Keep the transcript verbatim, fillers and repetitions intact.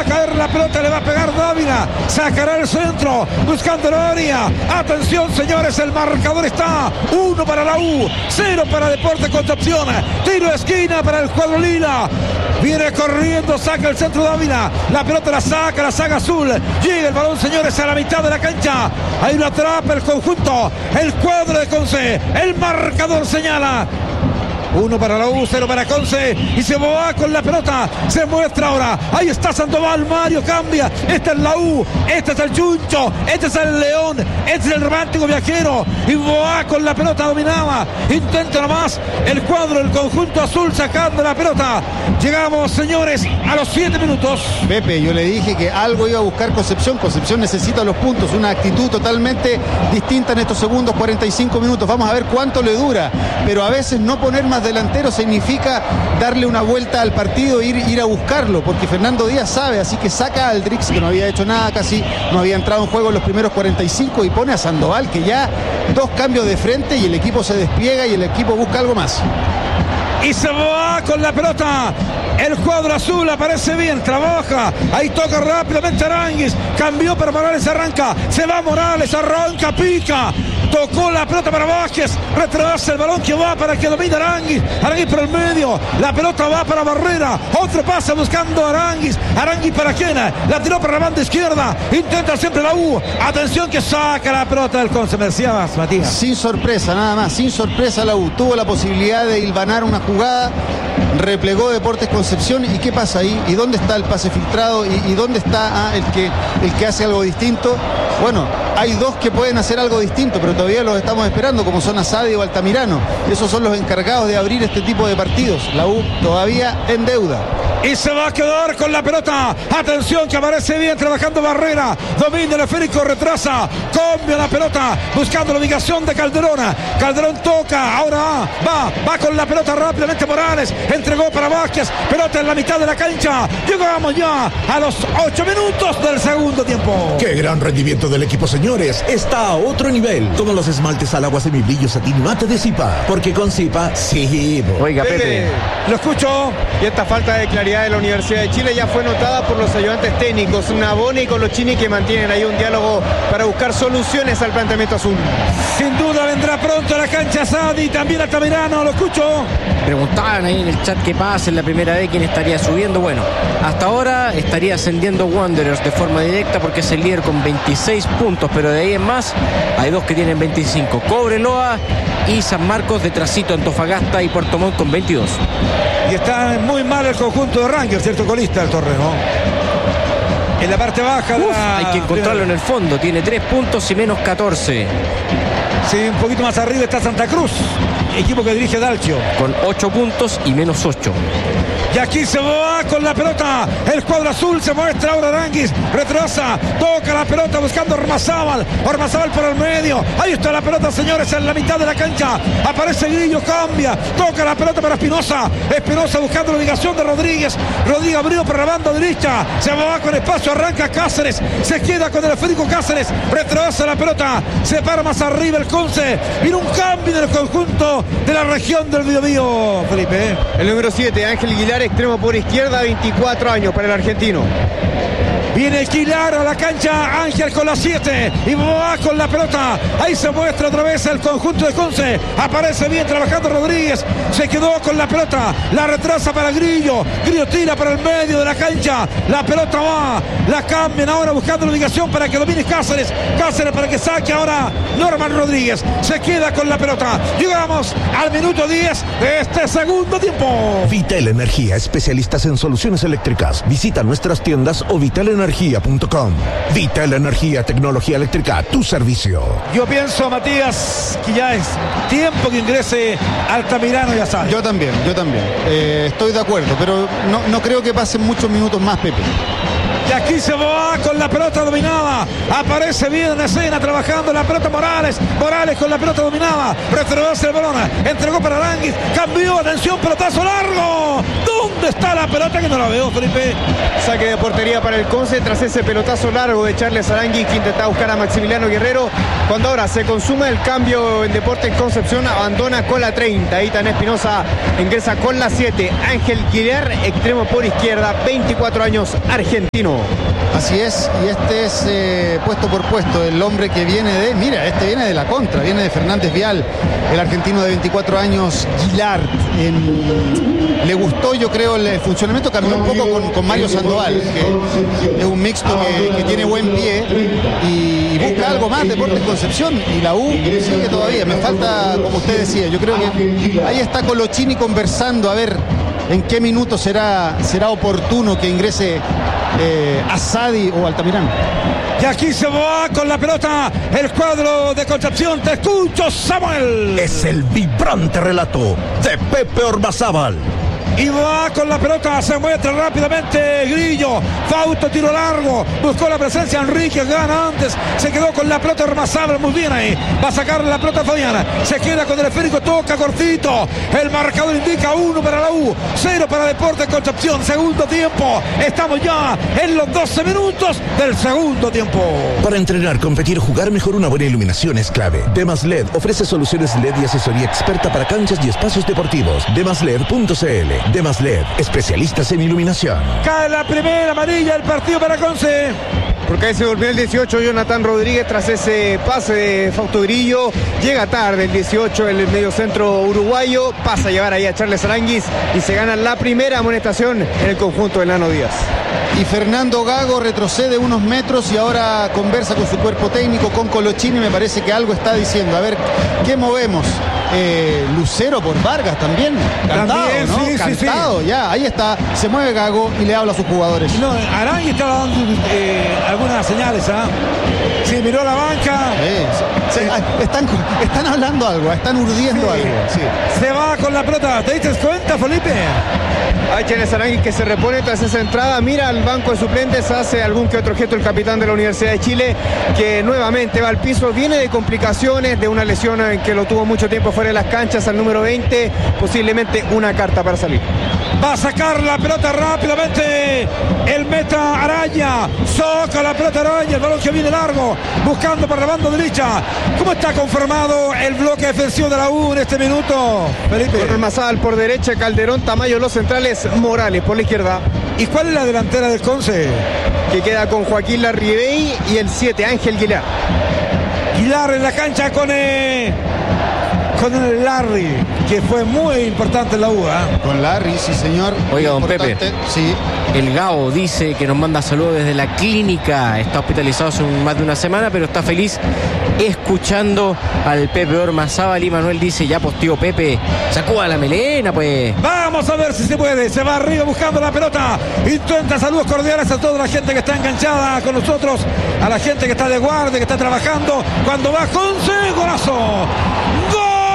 a caer la pelota, le va a pegar Dávila, sacará el centro, buscando el área. Atención, señores, el marcador está uno para la U, cero para Deportes Concepción. Tiro de esquina para el cuadro lila. Viene corriendo, saca el centro Dávila. La pelota la saca, la saga azul. Llega el balón, señores, a la mitad de la cancha. Ahí lo atrapa el conjunto, el cuadro de Conce. El marcador señala uno para la U, cero para Conce. Y se va con la pelota. Se muestra ahora. Ahí está Sandoval. Mario cambia. Esta es la U. Este es el Chuncho. Este es el León. Este es el romántico viajero. Y va con la pelota. Dominaba. Intenta nomás el cuadro, el conjunto azul sacando la pelota. Llegamos, señores, a los siete minutos. Pepe, yo le dije que algo iba a buscar Concepción. Concepción necesita los puntos. Una actitud totalmente distinta en estos segundos cuarenta y cinco minutos. Vamos a ver cuánto le dura. Pero a veces no poner más delantero significa darle una vuelta al partido e ir, ir a buscarlo, porque Fernando Díaz sabe, así que saca a Aldrix, que no había hecho nada, casi no había entrado en juego en los primeros cuarenta y cinco, y pone a Sandoval, que ya dos cambios de frente y el equipo se despliega y el equipo busca algo más. Y se va con la pelota. El cuadro azul aparece bien, trabaja. Ahí toca rápidamente Aranguis. Cambió, pero Morales arranca. Se va Morales, arranca, pica. Tocó la pelota para Vázquez. Retrasa el balón que va para que domine Aranguis. Aranguis por el medio. La pelota va para Barrera. Otro pase buscando a Aranguis. Aranguis para Quena. La tiró para la banda izquierda. Intenta siempre la U. Atención que saca la pelota del Conce. Merciabas, Matías. Sin sorpresa, nada más. Sin sorpresa la U. Tuvo la posibilidad de hilvanar una jugada. Replegó Deportes Concepción. ¿Y qué pasa ahí? ¿Y dónde está el pase filtrado? ¿Y, y dónde está ah, el, que, el que hace algo distinto? Bueno, hay dos que pueden hacer algo distinto, pero todavía los estamos esperando, como son Asadi o Altamirano. Esos son los encargados de abrir este tipo de partidos. La U todavía en deuda. Y se va a quedar con la pelota. Atención que aparece bien trabajando Barrera. Domina el esférico, retrasa. Cambia la pelota. Buscando la ubicación de Calderona. Calderón toca. Ahora va. Va con la pelota rápidamente Morales. Entregó para Vázquez. Pelota en la mitad de la cancha. Llegamos ya a los ocho minutos del segundo tiempo. ¡Qué gran rendimiento del equipo, señores! Está a otro nivel. Todos los esmaltes al agua semibrillo satín mate de Zipa. Porque con Zipa, sí. Oiga, Pepe. Lo escucho. Y esta falta de claridad de la Universidad de Chile ya fue notada por los ayudantes técnicos Nabone y Colochini, que mantienen ahí un diálogo para buscar soluciones al planteamiento azul. Sin duda vendrá pronto a la cancha Sadi, también Altamirano. Lo escucho. Preguntaban ahí en el chat qué pasa en la primera vez, quién estaría subiendo. Bueno, hasta ahora estaría ascendiendo Wanderers de forma directa porque es el líder con veintiséis puntos, pero de ahí en más hay dos que tienen veinticinco, Cobreloa y San Marcos, detrásito Antofagasta y Puerto Montt con veintidós. Y está muy mal el conjunto de Rangers, cierto colista del torneo. En la parte baja de Uf, la... hay que encontrarlo en el fondo, tiene tres puntos y menos catorce. Sí, un poquito más arriba está Santa Cruz, equipo que dirige Dalcio, con ocho puntos y menos ocho. Y aquí se va con la pelota el cuadro azul, se muestra ahora Aranguis, retrasa, toca la pelota buscando Ormazábal, Ormazábal por el medio, ahí está la pelota, señores, en la mitad de la cancha, aparece Grillo, cambia, toca la pelota para Espinosa, Espinosa buscando la ubicación de Rodríguez, Rodríguez abrió por la banda derecha, se va con espacio, arranca Cáceres, se queda con el esférico Cáceres, retrasa la pelota, se para más arriba el Conce, viene un cambio del conjunto de la región del Biobío, Felipe. El número siete, Ángel Aguilar, extremo por izquierda, veinticuatro años para el argentino. Viene Aguilar a la cancha, Ángel con la siete y va con la pelota. Ahí se muestra otra vez el conjunto de Conce. Aparece bien trabajando Rodríguez. Se quedó con la pelota. La retrasa para Grillo. Grillo tira para el medio de la cancha. La pelota va. La cambian ahora buscando la ubicación para que domine Cáceres. Cáceres para que saque ahora Norman Rodríguez. Se queda con la pelota. Llegamos al minuto diez de este segundo tiempo. Vital Energía, especialistas en soluciones eléctricas. Visita nuestras tiendas o vital energía punto com. Vital Energía, tecnología eléctrica a tu servicio. Yo pienso, Matías, que ya es tiempo que ingrese Altamirano y Asadi. Yo también, yo también. Eh, estoy de acuerdo, pero no, no creo que pasen muchos minutos más, Pepe. Y aquí se va con la pelota dominada. Aparece bien en escena trabajando la pelota Morales. Morales con la pelota dominada. Retrocede el balón. Entregó para Aranguis. Cambió. Atención, pelotazo largo. ¿Dónde está la pelota? Que no la veo, Felipe. Saque de portería para el Conce tras ese pelotazo largo de Charles Aranguis, que intentaba buscar a Maximiliano Guerrero. Cuando ahora se consuma el cambio en Deportes Concepción, abandona con la treinta. Itán Espinosa ingresa con la siete. Ángel Guillar, extremo por izquierda, veinticuatro años, argentino. Así es, y este es eh, puesto por puesto el hombre que viene de, mira, este viene de la contra, viene de Fernández Vial, el argentino de veinticuatro años, Guillard. En, le gustó, yo creo, el funcionamiento, cambió un poco con, con Mario Sandoval, que es un mixto que, que tiene buen pie y, y busca algo más, Deportes Concepción, y la U sigue todavía. Me falta, como usted decía, yo creo que ahí está Colochini conversando, a ver en qué minuto será, será oportuno que ingrese eh, Asadi o Altamirano. Y aquí se va con la pelota el cuadro de Concepción. Te escucho, Samuel. Es el vibrante relato de Pepe Ormazábal. Y va con la pelota, se muestra rápidamente Grillo. Fausto, tiro largo. Buscó la presencia Enrique, gana antes. Se quedó con la pelota Ormazábal, muy bien ahí. Va a sacar la pelota Fabiana. Se queda con el esférico, toca cortito. El marcador indica uno para la U, cero para Deportes Concepción. Segundo tiempo. Estamos ya en los doce minutos del segundo tiempo. Para entrenar, competir, jugar mejor, una buena iluminación es clave. Demas L E D ofrece soluciones L E D y asesoría experta para canchas y espacios deportivos. demas led punto c l. Demas L E D, especialistas en iluminación. Cae la primera amarilla del partido para Conce. Porque ahí se volvió el dieciocho, Jonathan Rodríguez, tras ese pase de Fausto Grillo. Llega tarde el dieciocho, el mediocentro uruguayo. Pasa a llevar ahí a Charles Aranguis y se gana la primera amonestación en el conjunto del Nano Díaz. Y Fernando Gago retrocede unos metros y ahora conversa con su cuerpo técnico, con Colochini. Me parece que algo está diciendo. A ver, ¿qué movemos? Eh, Lucero por Vargas también. Cantado, también, ¿no? Sí, Cantado, sí, sí. ya. Ahí está. Se mueve Gago y le habla a sus jugadores. No, Aranguis estaba dando eh, algunas señales, ¿ah? ¿eh? Sí, miró la banca. Sí, sí. Sí. Están, están hablando algo, están urdiendo Sí. algo. Sí. Se va con la pelota. ¿Te diste cuenta, Felipe? Hay Charles Aranguis que se repone tras esa entrada, mira al banco de suplentes, hace algún que otro gesto el capitán de la Universidad de Chile, que nuevamente va al piso, viene de complicaciones, de una lesión en que lo tuvo mucho tiempo fuera de las canchas, al número veinte, posiblemente una carta para salir. Va a sacar la pelota rápidamente el meta Araña. Soca la pelota Araña, el balón que viene largo, buscando para la banda derecha. ¿Cómo está conformado el bloque defensivo de la U en este minuto, Felipe? Con Ormazábal por derecha, Calderón, Tamayo los centrales, Morales por la izquierda. ¿Y cuál es la delantera del Conce? Que queda con Joaquín Larribey y el siete, Ángel Guillar. Guillar en la cancha con el, con el Larry, que fue muy importante en la U, ¿eh? Con Larry, sí señor. Oiga, don Importante. Pepe. Sí. El Gao dice que nos manda saludos desde la clínica. Está hospitalizado hace un- más de una semana, pero está feliz escuchando al Pepe Ormazábal. Y Manuel dice, ya posteó Pepe, sacó a la melena, pues. Vamos a ver si se puede. Se va arriba buscando la pelota. Intenta saludos cordiales a toda la gente que está enganchada con nosotros, a la gente que está de guardia, que está trabajando. Cuando va Conce, golazo.